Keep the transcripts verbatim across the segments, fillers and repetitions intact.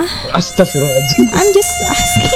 Astagfirullahaladzim. I'm just asking.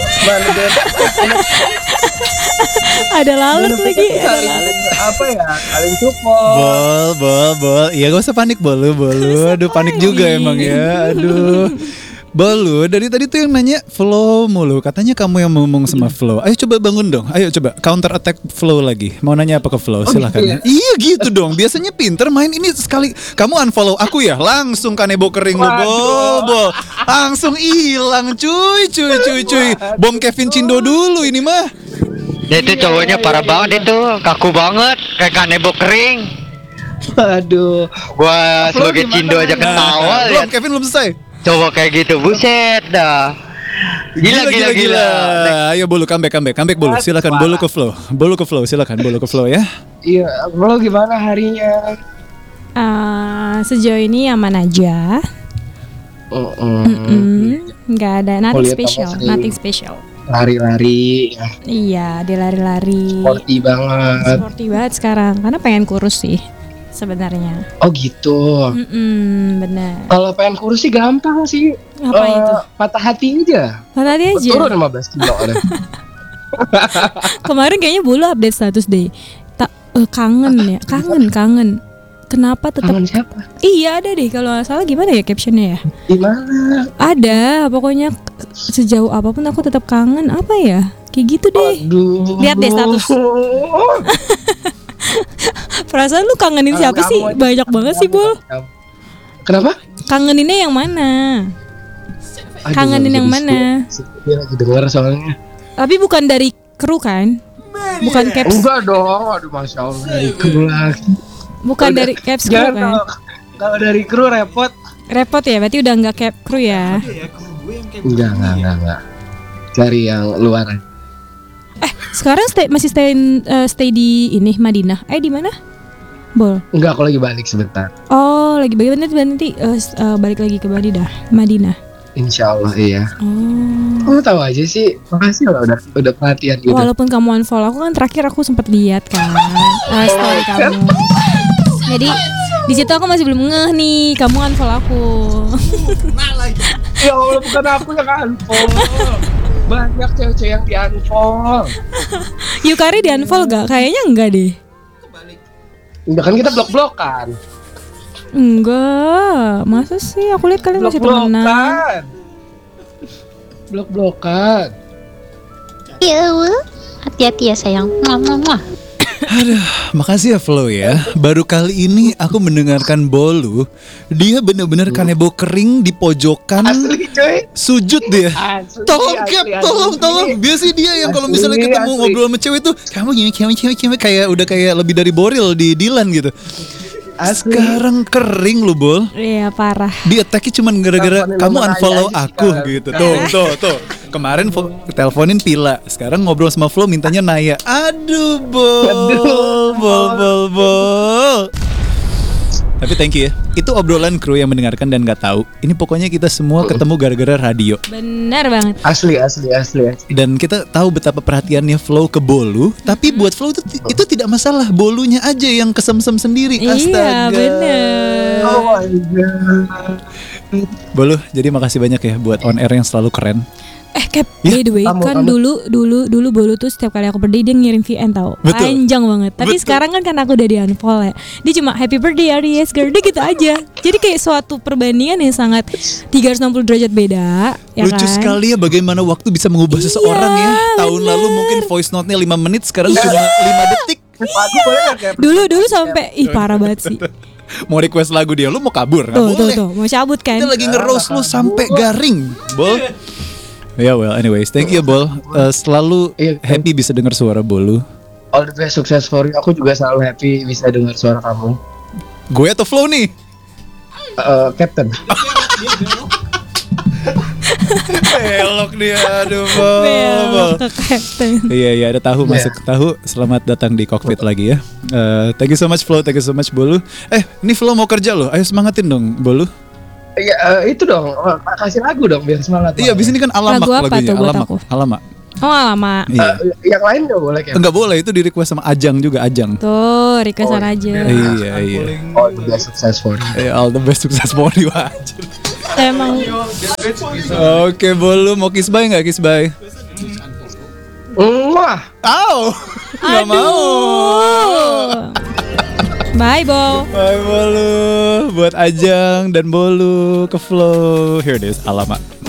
Ada lalat lagi, ada lalat. Apa ya? Saling support. Bol, bol, bol. Iya gak usah panik bolu, bolu. Aduh panik juga emang ya. Aduh. Bolu, dari tadi tuh yang nanya Flow mulu. Katanya kamu yang ngomong sama Flow. Ayo coba bangun dong. Ayo coba counter attack Flow lagi. Mau nanya apa ke Flow? Silahkan ya. Iya gitu dong. Biasanya pinter main ini sekali. Kamu unfollow aku ya. Langsung kanebo kering lu bol, bol. Langsung hilang cuy, cuy, cuy, cuy. Bom Kevin Cindo dulu ini mah. Dia itu cowoknya parah banget itu. Kaku banget. Kayak kanebo kering. Aduh. Gua sebagai Cindo aja ketawa Belum lihat Kevin belum selesai. cowok kayak gitu. Buset dah. Gila gila gila. Ayo bolu comeback comeback comeback bolu. Silakan bolu ke Flow. Bolu ke Flow silakan bolu ke Flow ya. Iya, lo gimana harinya? Uh, sejauh ini aman aja. Oh, oh. Mm-mm. Nggak ada nothing Lihat apa special, sih? nothing special. Lari-lari, ya, Iya, dia lari-lari. sporty banget. Sporty banget sekarang, karena pengen kurus sih sebenarnya. Oh gitu. Mm-mm, benar. Kalau pengen kurus sih gampang sih. Apa Eh, itu? Patah hati aja. Patah hati aja. Turun lima belas kilo deh. Kemarin kayaknya Bulu update status deh. Tak eh, kangen ya, kangen kangen. Kenapa tetap? Tangan siapa? Iya ada deh, kalau nggak salah gimana ya captionnya ya? Di mana? Ada, pokoknya sejauh apapun aku tetap kangen. Apa ya? Kayak gitu deh. Aduh. Lihat deh status. Perasaan lu kangenin Kangen siapa kamu sih? aja. Banyak banget sih, Bul. Kenapa? Kangeninnya yang mana? Aduh, Kangenin jadi yang mana? sih. Dia lagi denger soalnya. Tapi bukan dari kru kan? Bukan caps, Enggak dong. Aduh, masya Allah dari kru lagi. bukan dari caps kru Jangan kan? kalau kalau dari kru repot. Repot ya, berarti udah nggak cap kru ya? Enggak, enggak, enggak, enggak. Cari yang luar. Eh, sekarang stay, masih stay eh, stay di ini Madinah. Eh di mana? Bol. Enggak, aku lagi balik sebentar. Oh, lagi balik nanti nanti eh, s- eh, balik lagi ke Madinah. Madinah. Insya Allah iya. Oh. Kamu tahu aja sih. Makasih loh udah udah perhatian gitu. Walaupun kamu unfollow aku kan terakhir aku sempat lihat kan eh, story kamu. Jadi di situ aku masih belum ngeh nih kamu unfollow aku. Ya Allah, bukan aku yang unfollow. Banyak cewek-cewek yang di unfollow. Yukari di unfollow gak? Kayaknya enggak deh. Enggak, kan kita blok-blokan. Enggak. Masa sih aku lihat kalian masih temenan. Blok-blokan. Blok-blokan. Iya, Wu. Hati-hati ya sayang. Muah, muah, muah. Makasih ya Flow ya. Baru kali ini aku mendengarkan Bolu. Dia benar-benar kanebo kering di pojokan. Asli coy. Sujud dia. Asli, Tolong asli, Cap, asli. tolong, tolong. Biasanya dia yang kalau misalnya Asli, ketemu asli. ngobrol sama cewek tuh, kamu gini, kamu cewek, cewek kayak udah kayak lebih dari Boril di Dilan gitu. Asli. Sekarang kering lu Bol. Iya parah. Dia attack-nya cuman gara-gara Teleponin kamu sama unfollow Naya aja aku sekarang. gitu. Tuh, tuh, tuh. Kemarin fo- teleponin Pila, sekarang ngobrol sama Flo mintanya Naya. Aduh, Bol. Aduh. Bol, bol, bol. Tapi thank you ya. Itu obrolan kru yang mendengarkan dan nggak tahu. Ini pokoknya kita semua ketemu gara-gara radio. Benar banget. Asli, asli, asli, asli. Dan kita tahu betapa perhatiannya Flow ke Bolu. Tapi buat Flow itu, itu tidak masalah. Bolunya aja yang kesem-sem sendiri. Iya Astaga. benar. Oh my god. Bolu, jadi makasih banyak ya buat on air yang selalu keren. Eh Cap, Ya, by the way kamu- kan kamu- dulu dulu dulu Bolu tuh setiap kali aku birthday dia ngirim V N tau. Betul. Panjang banget. Tapi Betul. sekarang kan karena aku udah di unfollow ya. Dia cuma happy birthday Aries girl, dia gitu aja. Jadi kayak suatu perbandingan yang sangat tiga ratus enam puluh derajat beda, ya Lucu kan? sekali ya bagaimana waktu bisa mengubah Iya, seseorang ya. Tahun bener. lalu mungkin voice note-nya lima menit, sekarang cuma lima detik. Aku boleh nggak kayak Dulu dulu sampai ih parah banget sih. Mau request lagu dia, lu mau kabur? Nggak Tuh tuh boleh. tuh, mau cabut kan? Kita lagi nge-roast lu sampai garing, Bol. Ya well, anyways, thank you Bol. Uh, selalu Iya, happy bisa dengar suara Bolu. all the best, sukses for you. Aku juga selalu happy bisa dengar suara kamu. Gue atau Flow nih? Eh, Captain. Belok dia, aduh Bol. Belok ke Captain. Iya iya ada tahu Iya. masuk tahu. Selamat datang di cockpit lagi ya. Eh, thank you so much Flow, thank you so much Bolu. Eh, ini Flow mau kerja loh. Ayo semangatin dong Bolu. Iya, eh, itu dong. Oh, kasih lagu dong biar semangat. Iya, abis ini kan alamak Lagu apa lagunya, tuh buat alamak. aku? Alamak. Oh lama. Iya. Eh, yang lain nggak boleh kayak. Enggak boleh, itu di request sama Ajang juga, Ajang. Tuh requestan Oh, aja. Iya, iya. All the best, sukses for you. Eh, all the best sukses for you aja. Emang Oke, Bolu mau kiss bye nggak kiss bye? Wah, Au, nggak mau. Bye, Bo. Bye Bolu, buat Ajang dan Bolu ke Flow. Here it is, alamat.